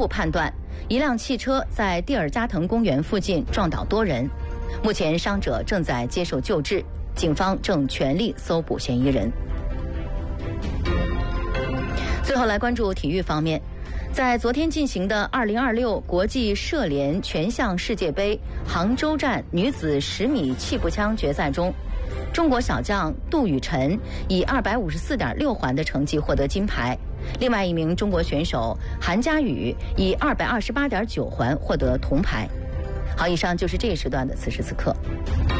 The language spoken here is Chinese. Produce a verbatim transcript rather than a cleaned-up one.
步判断，一辆汽车在蒂尔加滕公园附近撞倒多人，目前伤者正在接受救治，警方正全力搜捕嫌疑人。最后来关注体育方面，在昨天进行的二零二六国际射联全项世界杯杭州站女子十米气步枪决赛中，中国小将杜雨辰以二百五十四点六环的成绩获得金牌，另外一名中国选手韩佳宇以二百二十八点九环获得铜牌。好，以上就是这一时段的此时此刻。